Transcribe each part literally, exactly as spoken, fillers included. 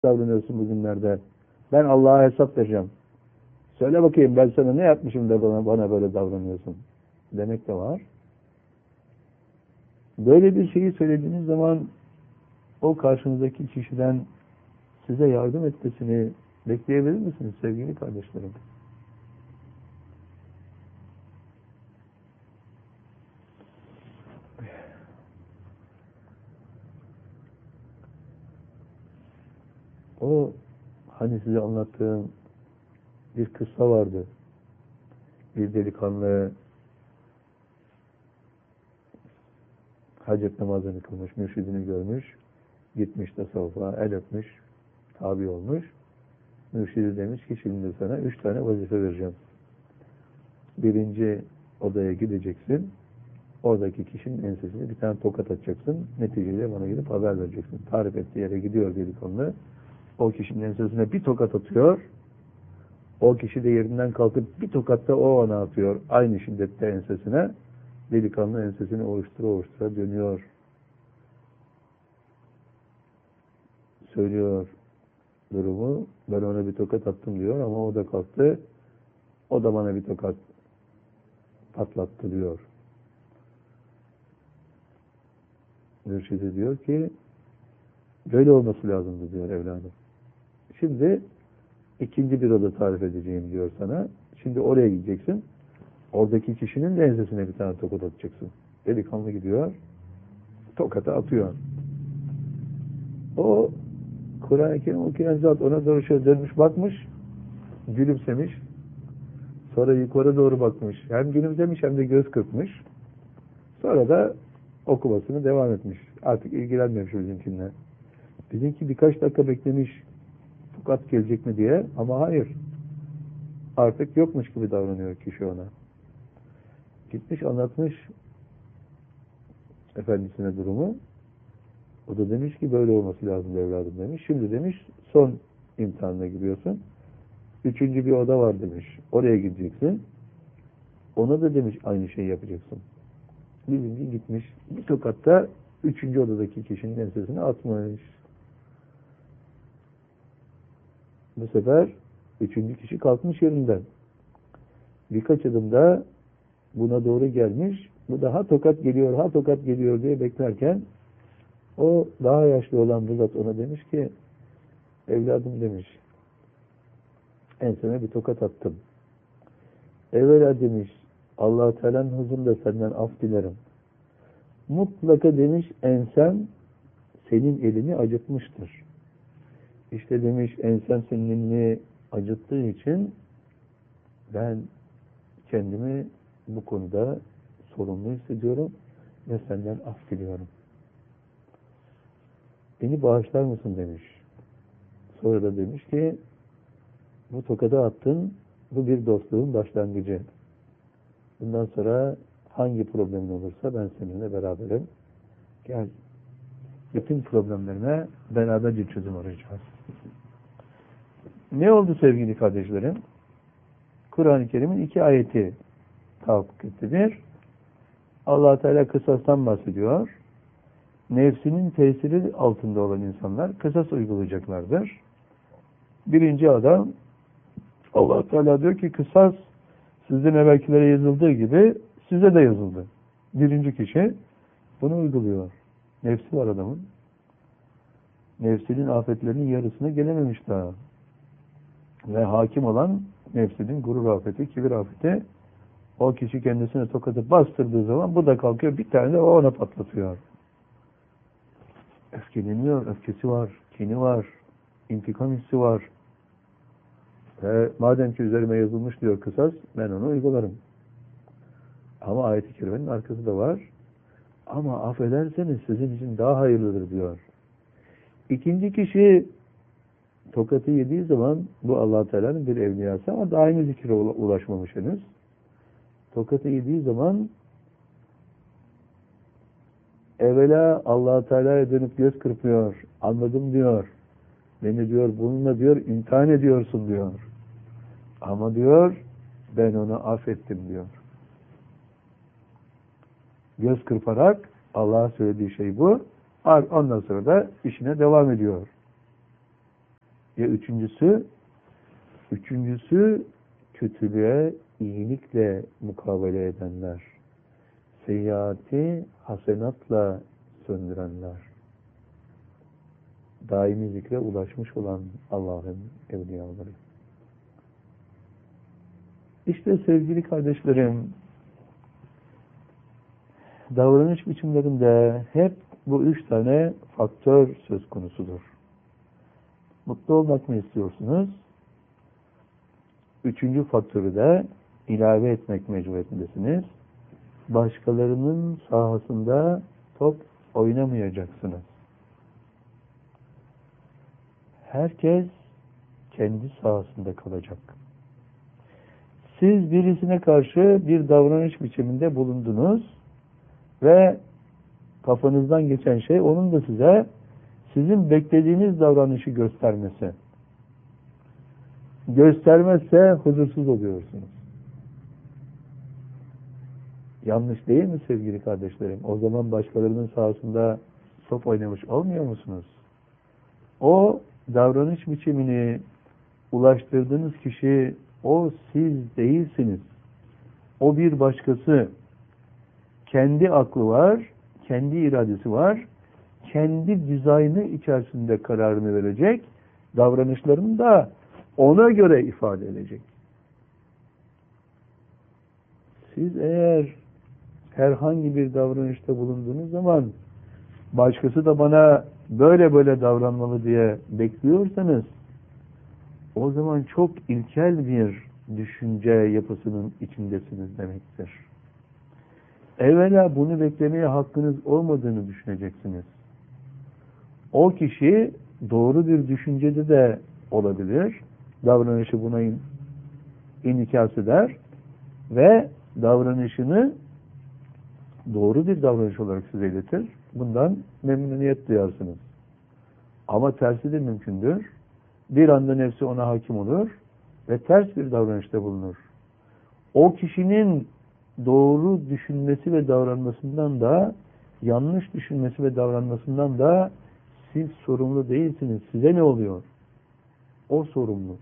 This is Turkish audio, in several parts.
davranıyorsun bugünlerde? Ben Allah'a hesap vereceğim. Söyle bakayım ben sana ne yapmışım da bana, bana böyle davranıyorsun? Demek de var. Böyle bir şeyi söylediğiniz zaman o karşınızdaki kişiden size yardım etmesini bekleyebilir misiniz sevgili kardeşlerim? O hani size anlattığım bir kıssa vardı. Bir delikanlı hacet namazını kılmış, mürşidini görmüş, gitmiş tasavvufa, el öpmüş, tabi olmuş. Mürşidi demiş ki şimdi sana üç tane vazife vereceğim. Birinci odaya gideceksin, oradaki kişinin ensesine bir tane tokat atacaksın, neticede bana gidip haber vereceksin. Tarif ettiği yere gidiyor delikanlı, o kişinin ensesine bir tokat atıyor, o kişi de yerinden kalkıp bir tokatta o ona atıyor, aynı şiddette ensesine. Delikanlı ensesini ovuştura ovuştura dönüyor. Söylüyor durumu. Ben ona bir tokat attım diyor ama o da kalktı. O da bana bir tokat patlattı diyor. Mürşidi diyor ki böyle olması lazımdı diyor evladım. Şimdi ikinci bir oda tarif edeceğim diyor sana. Şimdi oraya gideceksin. Oradaki kişinin de ensesine bir tane tokat atacaksın. Delikanlı gidiyor. Tokatı atıyor. O Kur'an-ı Kerim okuyan zat ona doğru şöyle dönmüş bakmış. Gülümsemiş. Sonra yukarı doğru bakmış. Hem gülümsemiş hem de göz kırpmış. Sonra da okumasını devam etmiş. Artık ilgilenmemiş bizimkinle. Bizimki birkaç dakika beklemiş. Tokat gelecek mi diye. Ama hayır. Artık yokmuş gibi davranıyor kişi ona. Gitmiş anlatmış efendisine durumu. O da demiş ki böyle olması lazım evladım demiş. Şimdi demiş son imtihanına giriyorsun. Üçüncü bir oda var demiş. Oraya gideceksin. Ona da demiş aynı şeyi yapacaksın. Bizimki gitmiş. Bir tokatta üçüncü odadaki kişinin ensesine atmış. Bu sefer üçüncü kişi kalkmış yerinden. Birkaç adımda buna doğru gelmiş. Bu da ha tokat geliyor, ha tokat geliyor diye beklerken o daha yaşlı olan bu zat ona demiş ki evladım demiş enseme bir tokat attım. Evvela demiş Allah-u Teala'nın huzurunda senden af dilerim. Mutlaka demiş ensem senin elini acıtmıştır. İşte demiş ensem senin elini acıttığı için ben kendimi bu konuda sorumlu hissediyorum ve senden af diliyorum. Beni bağışlar mısın demiş. Sonra da demiş ki bu tokadı attın, bu bir dostluğun başlangıcı. Bundan sonra hangi problemin olursa ben seninle beraberim. Gel, bütün problemlerine beraberce çözüm arayacağız. Ne oldu sevgili kardeşlerim? Kur'an-ı Kerim'in iki ayeti tahakkuk etti. Bir, Allah-u Teala kısastan bahsediyor. Nefsinin tesiri altında olan insanlar kısas uygulayacaklardır. Birinci adam Allah Teala diyor ki kısas sizin evvelkilere yazıldığı gibi size de yazıldı. Birinci kişi bunu uyguluyor. Nefsi var adamın. Nefsinin afetlerinin yarısına gelememiş daha. Ve hakim olan nefsinin gurur afeti, kibir afeti, o kişi kendisine tokadı bastırdığı zaman bu da kalkıyor bir tane de o ona patlatıyor. Öfkeleniyor, öfkesi var, kini var, intikam hissi var. Ve madem ki üzerime yazılmış diyor kısas, ben onu uygularım. Ama ayet-i kerimenin arkası da var. Ama affederseniz sizin için daha hayırlıdır diyor. İkinci kişi tokatı yediği zaman bu Allah-u Teala'nın bir evliyası ama daimi zikre ulaşmamış henüz. Tokatı yediği zaman evvela Allah-u Teala'ya dönüp göz kırpıyor. Anladım diyor. Beni diyor bununla diyor imtihan ediyorsun diyor. Ama diyor ben onu affettim diyor. Göz kırparak Allah'a söylediği şey bu. Ondan sonra da işine devam ediyor. Ya üçüncüsü, üçüncüsü kötülüğe iyilikle mukabele edenler. Seyyiati hasenatla söndürenler. Daimi zikre ulaşmış olan Allah'ın evliyaları. İşte sevgili kardeşlerim, davranış biçimlerinde hep bu üç tane faktör söz konusudur. Mutlu olmak mı istiyorsunuz? Üçüncü faktörü de ilave etmek mecburiyetindesiniz. Başkalarının sahasında top oynamayacaksınız. Herkes kendi sahasında kalacak. Siz birisine karşı bir davranış biçiminde bulundunuz ve kafanızdan geçen şey onun da size sizin beklediğiniz davranışı göstermesi. Göstermezse huzursuz oluyorsunuz. Yanlış değil mi sevgili kardeşlerim? O zaman başkalarının sahasında top oynamış olmuyor musunuz? O davranış biçimini ulaştırdığınız kişi o siz değilsiniz. O bir başkası. Kendi aklı var, kendi iradesi var, kendi dizaynı içerisinde kararını verecek, davranışlarını da ona göre ifade edecek. Siz eğer herhangi bir davranışta bulunduğunuz zaman başkası da bana böyle böyle davranmalı diye bekliyorsanız o zaman çok ilkel bir düşünce yapısının içindesiniz demektir. Evvela bunu beklemeye hakkınız olmadığını düşüneceksiniz. O kişi doğru bir düşüncede de olabilir. Davranışı buna in, inikas eder ve davranışını doğru bir davranış olarak size iletir. Bundan memnuniyet duyarsınız. Ama tersi de mümkündür. Bir anda nefsi ona hakim olur ve ters bir davranışta bulunur. O kişinin doğru düşünmesi ve davranmasından da yanlış düşünmesi ve davranmasından da siz sorumlu değilsiniz. Size ne oluyor? O sorumlu.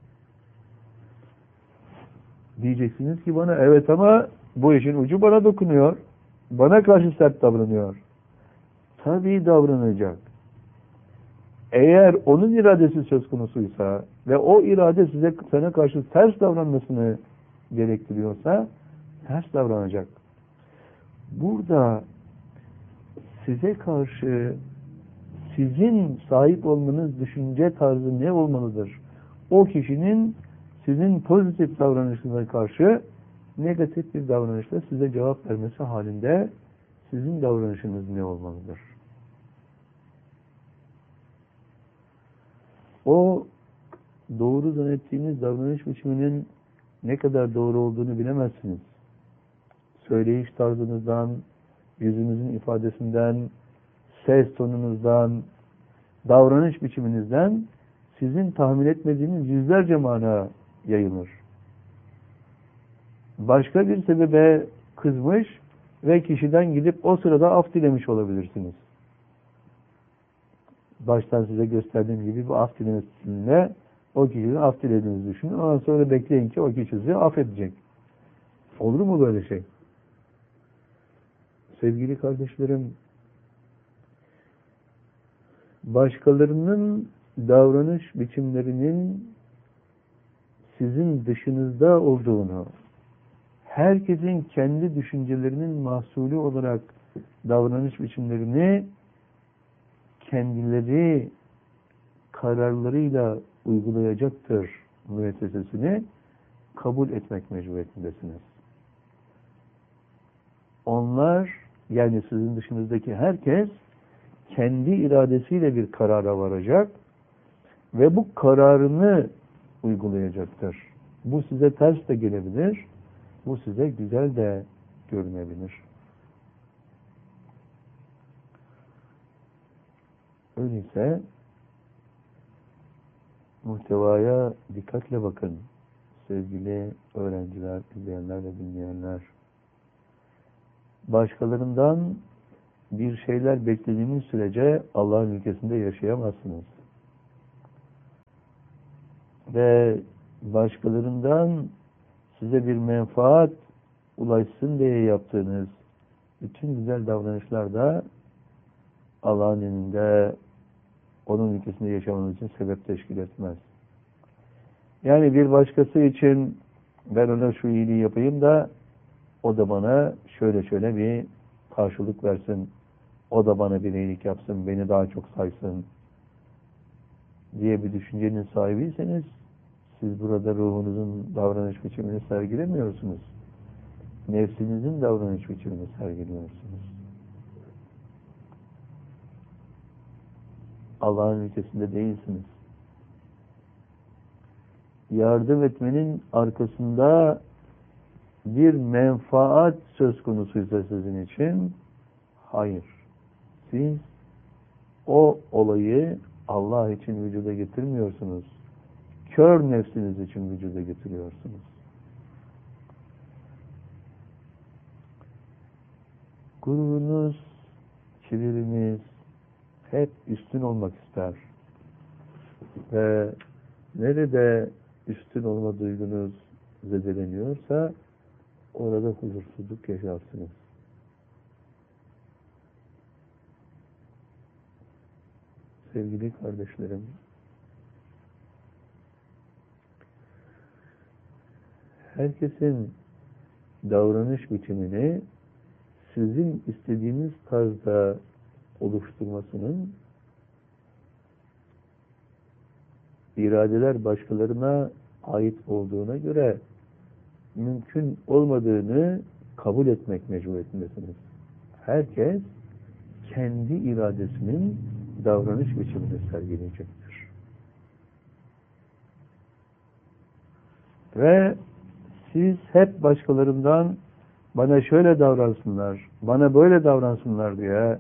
Diyeceksiniz ki bana evet ama bu işin ucu bana dokunuyor. Bana karşı sert davranıyor. Tabii davranacak. Eğer onun iradesi söz konusuysa ve o irade size sana karşı ters davranmasını gerektiriyorsa ters davranacak. Burada size karşı sizin sahip olmanız düşünce tarzı ne olmalıdır? O kişinin sizin pozitif davranışına karşı negatif bir davranışla size cevap vermesi halinde sizin davranışınız ne olmalıdır? O doğru zannettiğiniz davranış biçiminin ne kadar doğru olduğunu bilemezsiniz. Söyleyiş tarzınızdan, yüzünüzün ifadesinden, ses tonunuzdan, davranış biçiminizden sizin tahmin etmediğiniz yüzlerce mana yayılır. Başka bir sebebe kızmış ve kişiden gidip o sırada af dilemiş olabilirsiniz. Baştan size gösterdiğim gibi bu af dilemesiyle o kişiden af dilediğinizi düşünün. Ondan sonra bekleyin ki o kişi sizi affedecek. Olur mu böyle şey? Sevgili kardeşlerim, başkalarının davranış biçimlerinin sizin dışınızda olduğunu, herkesin kendi düşüncelerinin mahsulü olarak davranış biçimlerini kendileri kararlarıyla uygulayacaktır müessesesini kabul etmek mecburiyetindesiniz. Onlar, yani sizin dışınızdaki herkes kendi iradesiyle bir karara varacak ve bu kararını uygulayacaktır. Bu size ters de gelebilir, bu size güzel de görünebilir. Öyleyse muhtevaya dikkatle bakın sevgili öğrenciler, izleyenler ve dinleyenler. Başkalarından bir şeyler beklediğiniz sürece Allah'ın ülkesinde yaşayamazsınız. ve başkalarından size bir menfaat ulaşsın diye yaptığınız bütün güzel davranışlar da Allah'ın önünde onun ülkesinde yaşamanız için sebep teşkil etmez. Yani bir başkası için ben ona şu iyiliği yapayım da o da bana şöyle şöyle bir karşılık versin, o da bana bir iyilik yapsın, beni daha çok saysın diye bir düşüncenin sahibiyseniz siz burada ruhunuzun davranış biçimini sergilemiyorsunuz. Nefsinizin davranış biçimini sergiliyorsunuz. Allah'ın ülkesinde değilsiniz. Yardım etmenin arkasında bir menfaat söz konusuysa sizin için, hayır. Siz o olayı Allah için vücuda getirmiyorsunuz. Kör nefsiniz için vücuda getiriyorsunuz. Gururunuz, kibiriniz hep üstün olmak ister. Ve nerede üstün olma duygunuz zedeleniyorsa orada huzursuzluk yaşarsınız. Sevgili kardeşlerim, herkesin davranış biçimini sizin istediğiniz tarzda oluşturmasının iradeler başkalarına ait olduğuna göre mümkün olmadığını kabul etmek mecburiyetindesiniz. Herkes kendi iradesinin davranış biçimini sergileyecektir. Ve siz hep başkalarından bana şöyle davransınlar, bana böyle davransınlar diye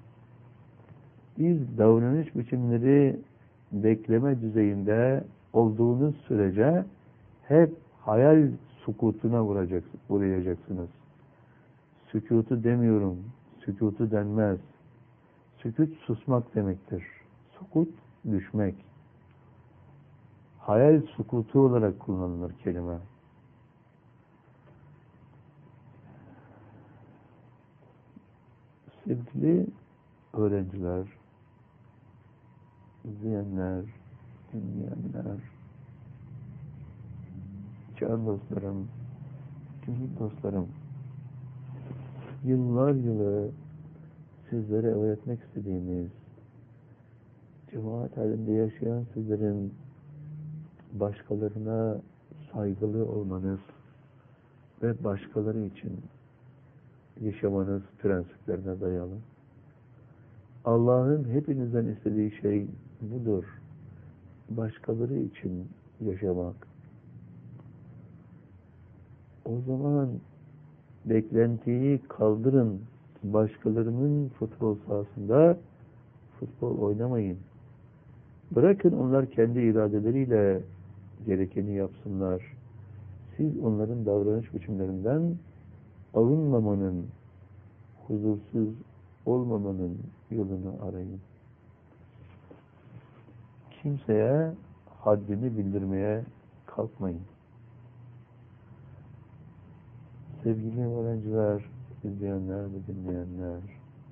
bir davranış biçimleri bekleme düzeyinde olduğunuz sürece hep hayal sukutuna uğrayacaksınız. Sükutu demiyorum, sükutu denmez. Sükut susmak demektir. Sukut düşmek. Hayal sukutu olarak kullanılır kelime. Sevgili öğrenciler, izleyenler, dinleyenler, can dostlarım, gönül dostlarım, yıllar yılı sizlere öğretmek istediğimiz, cemaat halinde yaşayan sizlerin başkalarına saygılı olmanız ve başkaları için yaşamanız prensiplerine dayalı. Allah'ın hepinizden istediği şey budur. Başkaları için yaşamak. O zaman beklentiyi kaldırın. Başkalarının futbol sahasında futbol oynamayın. Bırakın onlar kendi iradeleriyle gerekeni yapsınlar. Siz onların davranış biçimlerinden alınmamanın, huzursuz olmamanın yolunu arayın. Kimseye haddini bildirmeye kalkmayın. Sevgili öğrenciler, izleyenler ve dinleyenler,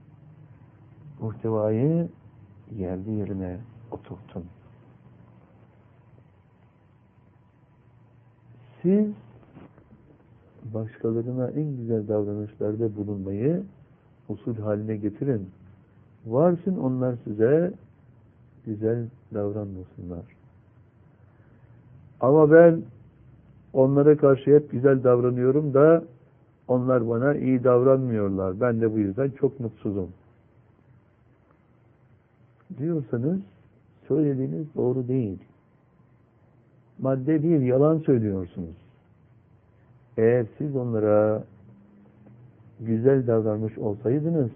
muhtevayı yerli yerine oturtun. Siz başkalarına en güzel davranışlarda bulunmayı usul haline getirin. Varsın onlar size güzel davranmasınlar. Ama ben onlara karşı hep güzel davranıyorum da onlar bana iyi davranmıyorlar. Ben de bu yüzden çok mutsuzum diyorsanız söylediğiniz doğru değil. Madde bir, yalan söylüyorsunuz. Eğer siz onlara güzel davranmış olsaydınız,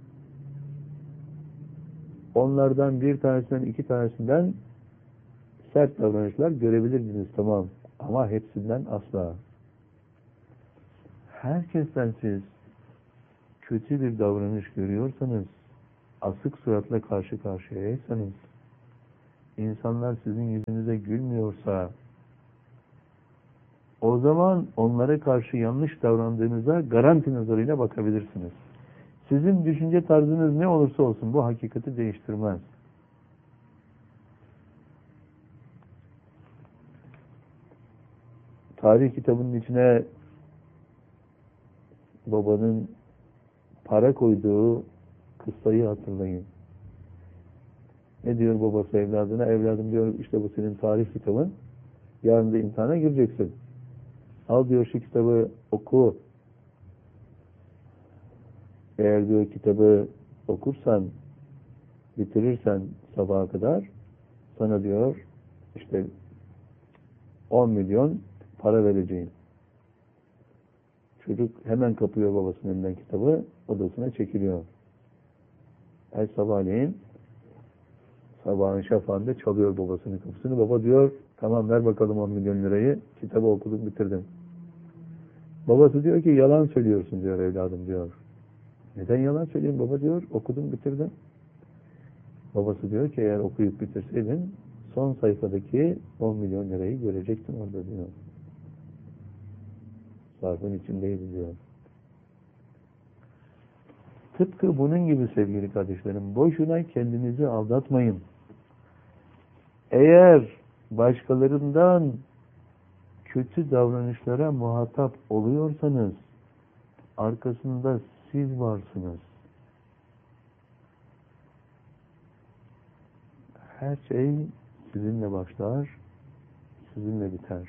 onlardan bir tanesinden, iki tanesinden sert davranışlar görebilirdiniz, tamam. Ama hepsinden asla. Herkesten siz kötü bir davranış görüyorsanız, asık suratla karşı karşıyaysanız, insanlar sizin yüzünüze gülmüyorsa, o zaman onlara karşı yanlış davrandığınıza garanti nazarıyla bakabilirsiniz. Sizin düşünce tarzınız ne olursa olsun bu hakikati değiştirmez. Tarih kitabının içine babanın para koyduğu kıssayı hatırlayın. Ne diyor babası evladına? Evladım diyor, işte bu senin tarih kitabın. Yarın da imtihana gireceksin. Al diyor şu kitabı oku. Eğer diyor kitabı okursan, bitirirsen sabaha kadar sana diyor işte on milyon para vereceğim. Çocuk hemen kapıyor babasının elinden kitabı, odasına çekiliyor. Her sabahleyin sabahın şafağında çalıyor babasının kapısını. Baba diyor, tamam ver bakalım on milyon lirayı, kitabı okudum bitirdim. Babası diyor ki yalan söylüyorsun diyor evladım diyor. Neden yalan söyleyeyim baba diyor, okudum bitirdim. Babası diyor ki eğer okuyup bitirseydin son sayfadaki on milyon lirayı görecektin orada diyor. Zarfın içindeydi diyor. Tıpkı bunun gibi sevgili kardeşlerim, boşuna kendinizi aldatmayın. Eğer başkalarından kötü davranışlara muhatap oluyorsanız, arkasında siz varsınız. Her şey sizinle başlar, sizinle biter.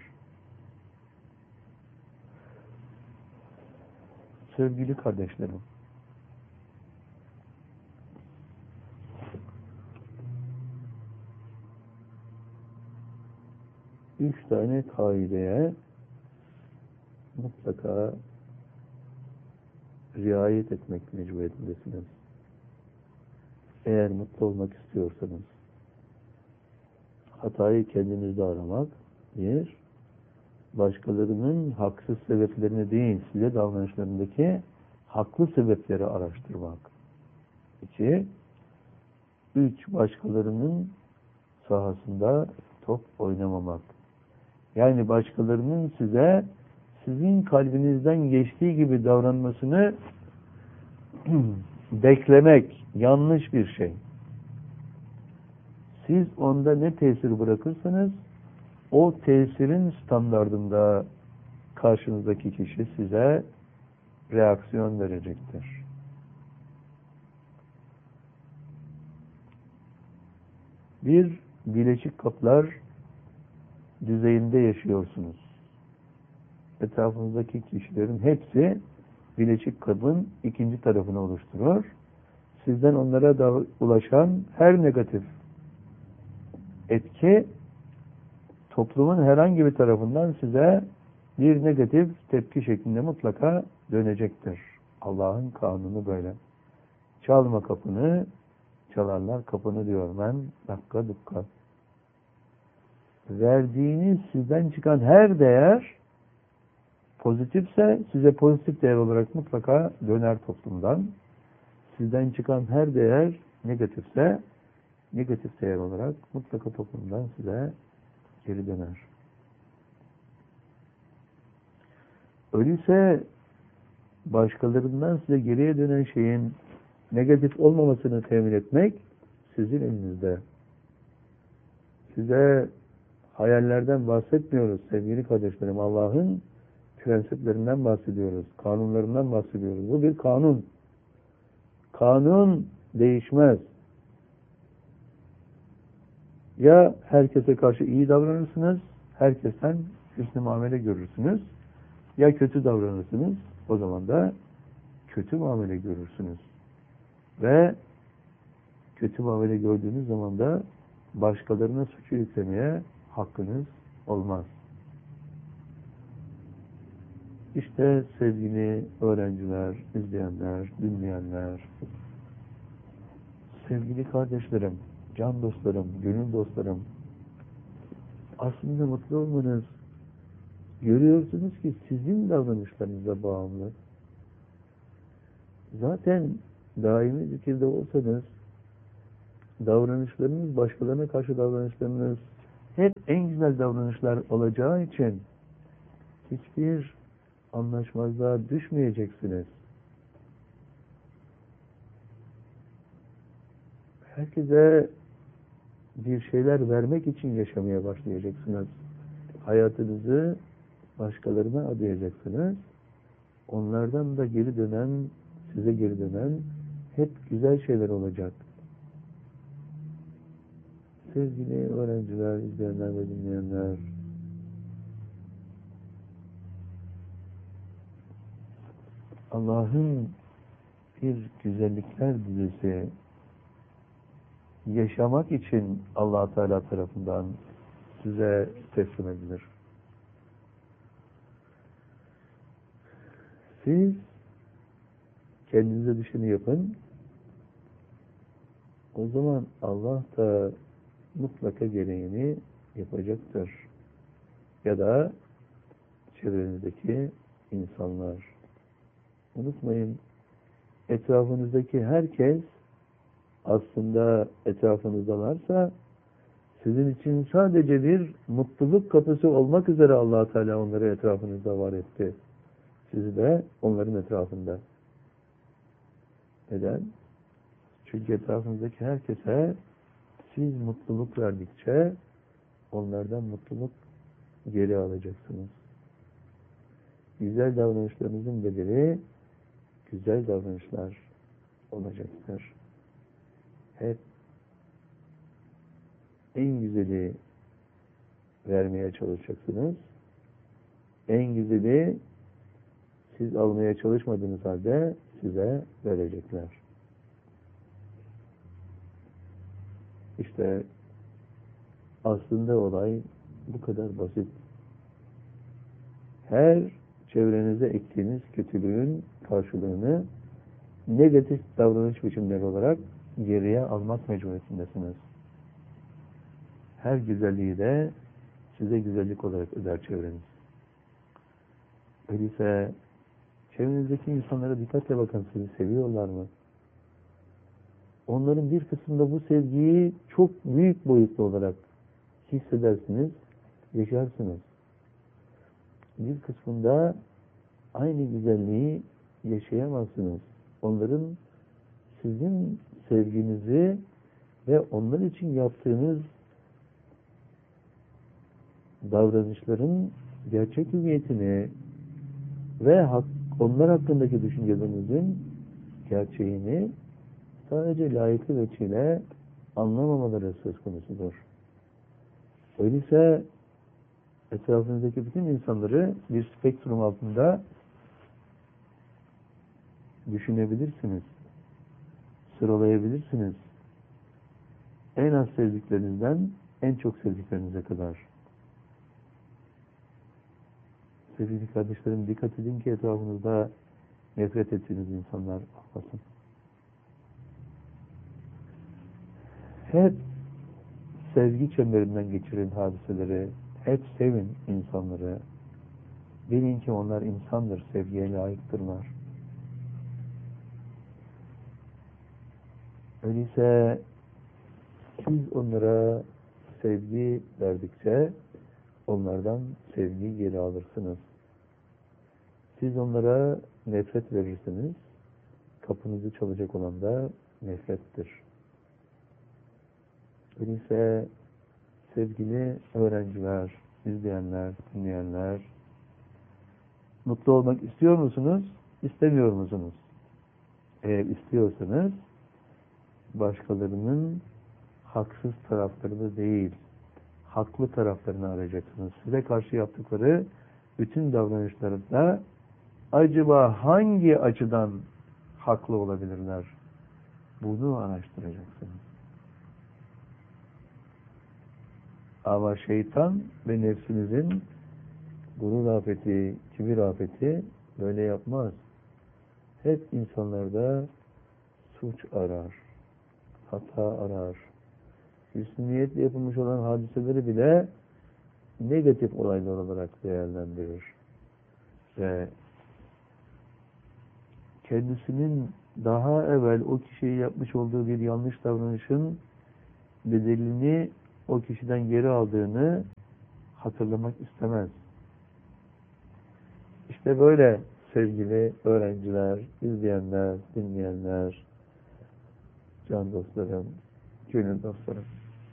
Sevgili kardeşlerim, üç tane kaideye mutlaka riayet etmek mecburiyetindesiniz. Eğer mutlu olmak istiyorsanız, hatayı kendinizde aramak, bir, başkalarının haksız sebeplerini değil, size davranışlarındaki haklı sebepleri araştırmak. İki, üç, başkalarının sahasında top oynamamak. Yani başkalarının size sizin kalbinizden geçtiği gibi davranmasını beklemek yanlış bir şey. Siz onda ne tesir bırakırsanız o tesirin standardında karşınızdaki kişi size reaksiyon verecektir. Bir Birleşik Kaplar düzeyinde yaşıyorsunuz. Etrafınızdaki kişilerin hepsi Birleşik Kap'ın ikinci tarafını oluşturur. Sizden onlara da ulaşan her negatif etki toplumun herhangi bir tarafından size bir negatif tepki şeklinde mutlaka dönecektir. Allah'ın kanunu böyle. Çalma kapını, çalarlar kapını diyor ben, dakika dukka. Verdiğiniz sizden çıkan her değer pozitifse size pozitif değer olarak mutlaka döner toplumdan. Sizden çıkan her değer negatifse negatif değer olarak mutlaka toplumdan size geri döner. Öyleyse başkalarından size geriye dönen şeyin negatif olmamasını temin etmek sizin elinizde. Size hayallerden bahsetmiyoruz sevgili kardeşlerim. Allah'ın prensiplerinden bahsediyoruz. Kanunlarından bahsediyoruz. Bu bir kanun. Kanun değişmez. Ya herkese karşı iyi davranırsınız, herkesten hüsnü muamele görürsünüz. Ya kötü davranırsınız, o zaman da kötü muamele görürsünüz. Ve kötü muamele gördüğünüz zaman da başkalarına suçu yüklemeye hakkınız olmaz. İşte sevgili öğrenciler, izleyenler, dinleyenler, sevgili kardeşlerim, can dostlarım, gönül dostlarım, aslında mutlu olmanız, görüyorsunuz ki sizin davranışlarınıza bağımlı. Zaten daimi zikirde olsanız, davranışlarınız, başkalarına karşı davranışlarınız hep en güzel davranışlar olacağı için hiçbir anlaşmazlığa düşmeyeceksiniz. Herkese bir şeyler vermek için yaşamaya başlayacaksınız. Hayatınızı başkalarına adayacaksınız. Onlardan da geri dönen, size geri dönen hep güzel şeyler olacak. Sevgili öğrenciler, izleyenler ve dinleyenler, Allah'ın bir güzellikler dizisi yaşamak için Allah Teala tarafından size teslim edilir. Siz kendinize düşeni yapın. O zaman Allah da mutlaka gereğini yapacaktır. Ya da çevrenizdeki insanlar. Unutmayın, etrafınızdaki herkes aslında etrafınızdalarsa sizin için sadece bir mutluluk kapısı olmak üzere Allah Teala onları etrafınızda var etti. Sizi de onların etrafında. Neden? Çünkü etrafınızdaki herkese siz mutluluk verdikçe onlardan mutluluk geri alacaksınız. Güzel davranışlarınızın bedeli güzel davranışlar olacaktır. Hep en güzeli vermeye çalışacaksınız. En güzeli siz almaya çalışmadığınız halde size verecekler. İşte aslında olay bu kadar basit. Her çevrenize ektiğiniz kötülüğün karşılığını negatif davranış biçimleri olarak geriye almak mecburiyetindesiniz. Her güzelliği de size güzellik olarak öder çevreniz. Öyleyse çevrenizdeki insanlara dikkatle bakın, sizi seviyorlar mı? Onların bir kısmında bu sevgiyi çok büyük boyutlu olarak hissedersiniz, yaşarsınız. Bir kısmında aynı güzelliği yaşayamazsınız. Onların sizin sevginizi ve onlar için yaptığınız davranışların gerçek hüviyetini ve hak, onlar hakkındaki düşüncelerinizin gerçeğini sadece layıklı veçile anlamamaları söz konusudur. Öyleyse etrafınızdaki bütün insanları bir spektrum altında düşünebilirsiniz, sıralayabilirsiniz. En az sevdiklerinizden en çok sevdiklerinize kadar. Sevgili kardeşlerim, dikkat edin ki etrafınızda nefret ettiğiniz insanlar olmasın. Hep sevgi çemberinden geçirin hadiseleri, hep sevin insanları. Bilin ki onlar insandır, sevgiye layıktırlar. Öyleyse siz onlara sevgi verdikçe onlardan sevgiyi geri alırsınız. Siz onlara nefret verirsiniz, kapınızı çalacak olan da nefrettir. Öyleyse sevgili öğrenciler, izleyenler, dinleyenler, mutlu olmak istiyor musunuz, istemiyor musunuz? Eğer istiyorsanız, başkalarının haksız taraflarını değil, haklı taraflarını arayacaksınız. Size karşı yaptıkları bütün davranışlarında acaba hangi açıdan haklı olabilirler? Bunu araştıracaksınız. Ama şeytan ve nefsinizin gurur afeti, kibir afeti böyle yapmaz. Hep insanlarda suç arar, hata arar. Hüsnü niyetle yapılmış olan hadiseleri bile negatif olaylar olarak değerlendirir. Ve kendisinin daha evvel o kişiye yapmış olduğu bir yanlış davranışın bedelini o kişiden geri aldığını hatırlamak istemez. İşte böyle sevgili öğrenciler, izleyenler, dinleyenler, can dostlarım, gönül dostlarım.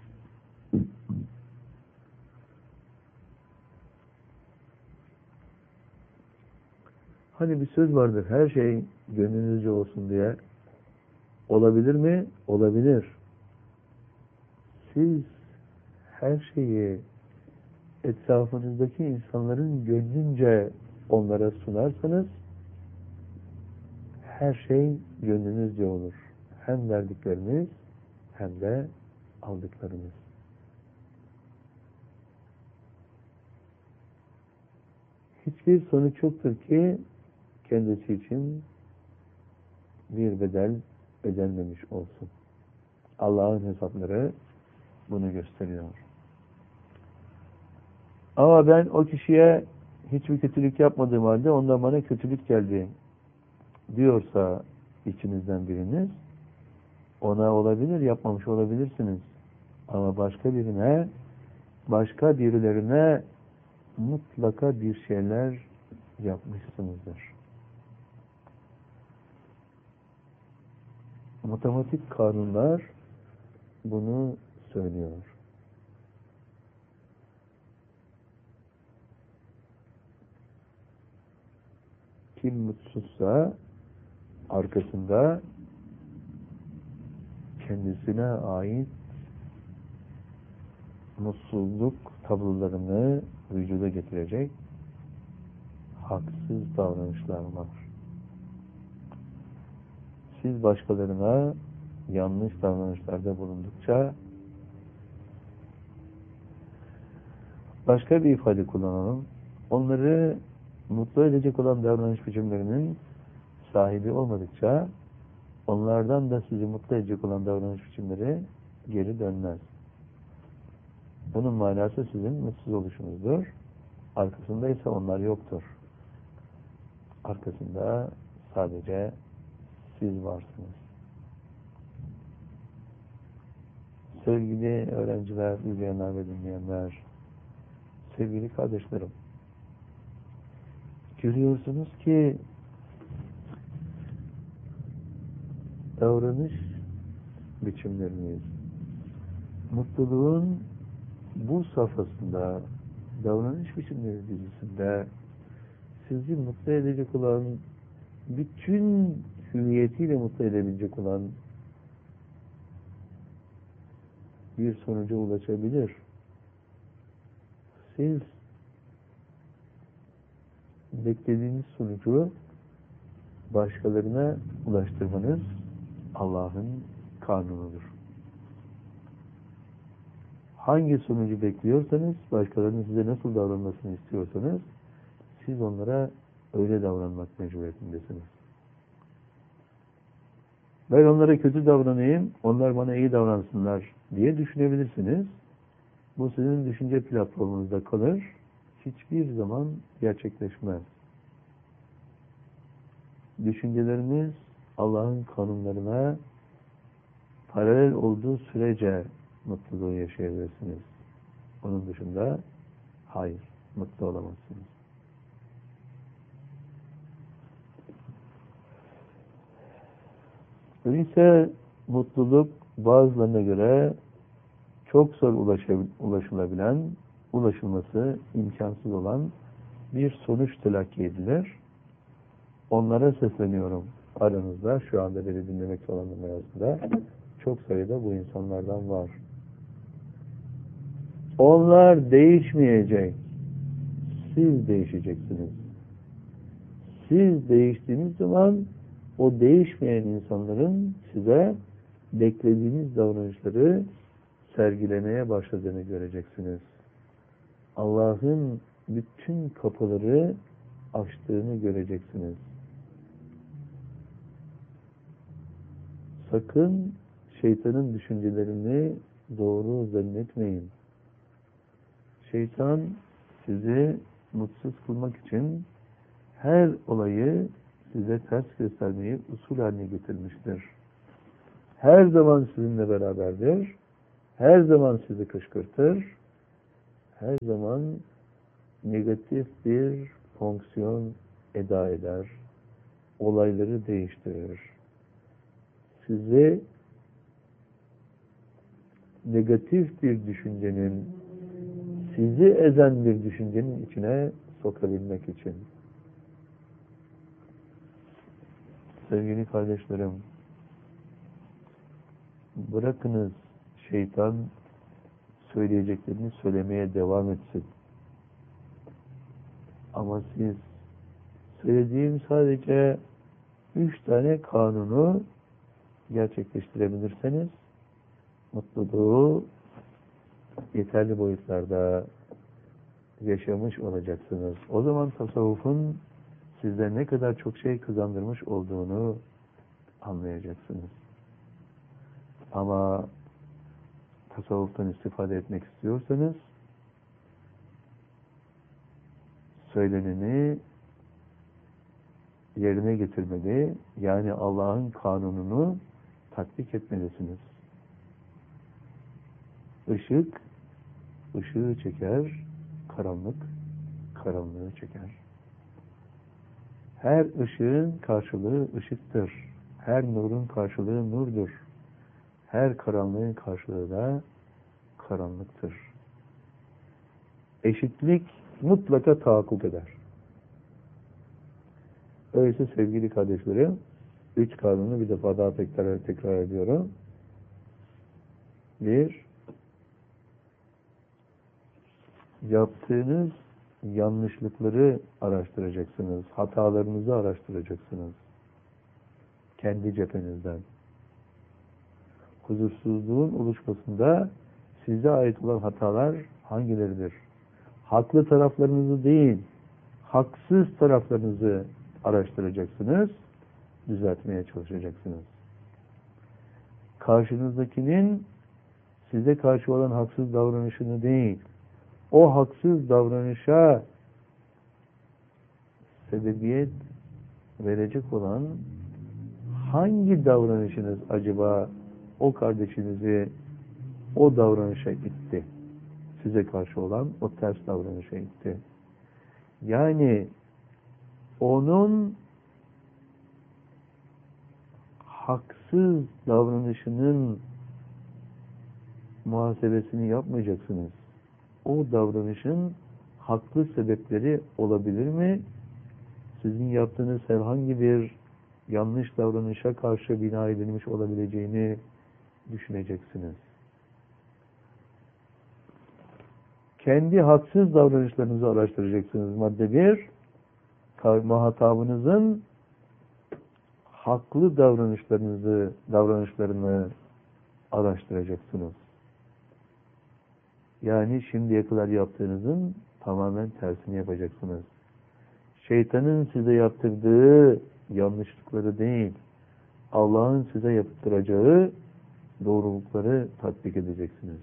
Hani bir söz vardır, her şey gönlünüzce olsun diye. Olabilir mi? Olabilir. Siz her şeyi etrafınızdaki insanların gönlünce onlara sunarsanız her şey gönlünüzce olur. Hem verdikleriniz hem de aldıklarınız. Hiçbir sonuç yoktur ki kendisi için bir bedel ödenmemiş olsun. Allah'ın hesapları bunu gösteriyor. Ama ben o kişiye hiçbir kötülük yapmadığım halde ondan bana kötülük geldi diyorsa içinizden biriniz, ona olabilir, yapmamış olabilirsiniz. Ama başka birine, başka birilerine mutlaka bir şeyler yapmışsınızdır. Matematik kanunlar bunu söylüyor. Kim mutsuzsa arkasında kendisine ait mutsuzluk tablolarını vücuda getirecek haksız davranışlar var. Siz başkalarına yanlış davranışlarda bulundukça başka bir ifade kullanalım. Onları mutlu edecek olan davranış biçimlerinin sahibi olmadıkça onlardan da sizi mutlu edecek olan davranış biçimleri geri dönmez. Bunun manası sizin mutsuz oluşunuzdur. Arkasında ise onlar yoktur. Arkasında sadece siz varsınız. Sevgili öğrenciler, izleyenler ve dinleyenler, sevgili kardeşlerim, görüyorsunuz ki davranış biçimleriniz, mutluluğun bu safhasında, davranış biçimleri dizisinde sizi mutlu edecek olan, bütün hüviyetiyle mutlu edebilecek olan bir sonuca ulaşabilir. Siz beklediğiniz sonucu başkalarına ulaştırmanız Allah'ın kanunudur. Hangi sonucu bekliyorsanız, başkalarının size nasıl davranmasını istiyorsanız, siz onlara öyle davranmak mecburiyetindesiniz. Ben onlara kötü davranayım, onlar bana iyi davransınlar diye düşünebilirsiniz. Bu sizin düşünce platformunuzda kalır, hiçbir zaman gerçekleşmez. Düşünceleriniz Allah'ın kanunlarına paralel olduğu sürece mutluluğu yaşayabilirsiniz. Onun dışında hayır, mutlu olamazsınız. Öyleyse mutluluk bazılarına göre çok zor ulaşılabilen, ulaşılması imkansız olan bir sonuç telakki edilir. Onlara sesleniyorum. Aranızda, şu anda beni dinlemekte olanların arasında çok sayıda bu insanlardan var. Onlar değişmeyecek. Siz değişeceksiniz. Siz değiştiğiniz zaman o değişmeyen insanların size beklediğiniz davranışları sergilemeye başladığını göreceksiniz. Allah'ın bütün kapıları açtığını göreceksiniz. Sakın şeytanın düşüncelerini doğru zannetmeyin. Şeytan sizi mutsuz kılmak için her olayı size ters göstermeyi usul haline getirmiştir. Her zaman sizinle beraberdir. her zaman sizi kışkırtır, her zaman negatif bir fonksiyon eda eder, olayları değiştirir. Sizi negatif bir düşüncenin, sizi ezen bir düşüncenin içine sokabilmek için. Sevgili kardeşlerim, bırakınız şeytan söyleyeceklerini söylemeye devam etsin. Ama siz söylediğim sadece üç tane kanunu gerçekleştirebilirseniz mutluluğu yeterli boyutlarda yaşamış olacaksınız. O zaman tasavvufun sizde ne kadar çok şey kazandırmış olduğunu anlayacaksınız. Ama tasavvuftan istifade etmek istiyorsanız söyleneni yerine getirmeli, yani Allah'ın kanununu tatbik etmelisiniz. Işık, ışığı çeker, karanlık, karanlığı çeker. Her ışığın karşılığı ışıktır. Her nurun karşılığı nurdur. Her karanlığın karşılığı da karanlıktır. Eşitlik mutlaka tahakkuk eder. Öyleyse sevgili kardeşlerim, üç kanunu bir defa daha tekrar tekrar ediyorum. Bir, yaptığınız yanlışlıkları araştıracaksınız. Hatalarınızı araştıracaksınız. Kendi cephenizden. Huzursuzluğun oluşmasında size ait olan hatalar hangileridir? Haklı taraflarınızı değil, haksız taraflarınızı araştıracaksınız, düzeltmeye çalışacaksınız. Karşınızdakinin size karşı olan haksız davranışını değil, o haksız davranışa sebebiyet verecek olan hangi davranışınız acaba o kardeşinizi o davranışa itti? Size karşı olan o ters davranışa itti. Yani onun haksız davranışının muhasebesini yapmayacaksınız. O davranışın haklı sebepleri olabilir mi? Sizin yaptığınız herhangi bir yanlış davranışa karşı bina edilmiş olabileceğini düşüneceksiniz. Kendi haksız davranışlarınızı araştıracaksınız. Madde bir, muhatabınızın haklı davranışlarınızı, davranışlarını araştıracaksınız. Yani şimdiye kadar yaptığınızın tamamen tersini yapacaksınız. Şeytanın size yaptırdığı yanlışlıkları değil, Allah'ın size yaptıracağı doğrulukları tatbik edeceksiniz.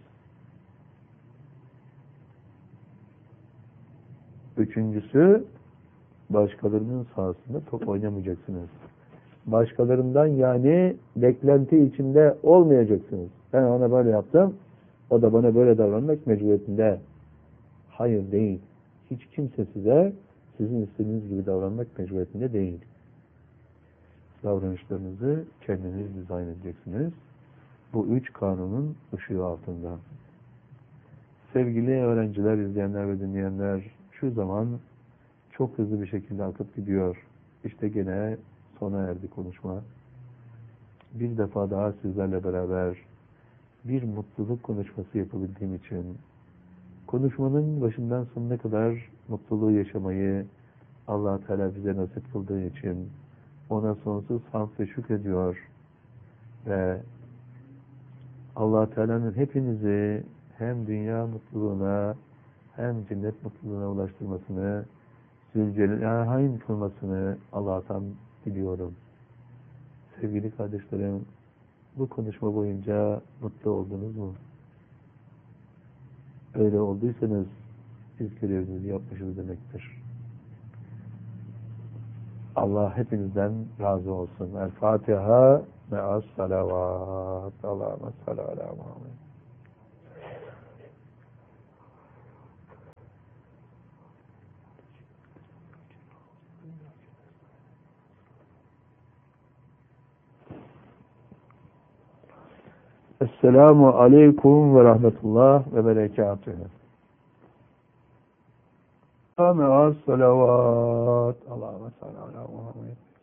Üçüncüsü, başkalarının sahasında top oynamayacaksınız. Başkalarından yani beklenti içinde olmayacaksınız. Ben ona böyle yaptım, o da bana böyle davranmak mecburiyetinde. Hayır, değil. Hiç kimse size sizin istediğiniz gibi davranmak mecburiyetinde değil. Davranışlarınızı kendiniz dizayn edeceksiniz. Bu üç kanunun ışığı altında. Sevgili öğrenciler, izleyenler ve dinleyenler, şu zaman çok hızlı bir şekilde akıp gidiyor. İşte gene sona erdi konuşma. Bir defa daha sizlerle beraber bir mutluluk konuşması yapabildiğim için, konuşmanın başından sonuna kadar mutluluğu yaşamayı Allah-u Teala bize nasip kıldığı için ona sonsuz hamd ve şükrediyor ve Allah-u Teala'nın hepinizi hem dünya mutluluğuna hem cennet mutluluğuna ulaştırmasını, Zülcelal'in kılmasını Allah'tan diliyorum. Sevgili kardeşlerim, bu konuşma boyunca mutlu oldunuz mu? Öyle olduysanız siz görevinizi yapmışız demektir. Allah hepinizden razı olsun. El Fatiha me'as salavat. Allahümme salli ala Muhammed. Esselamu aleyküm ve rahmetullah ve berekatühü. Me'as salavat. Allahümme salli ala Muhammed.